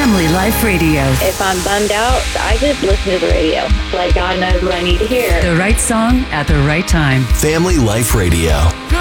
Family Life Radio. If I'm bummed out, I just listen to the radio. Like God knows what I need to hear. The right song at the right time. Family Life Radio.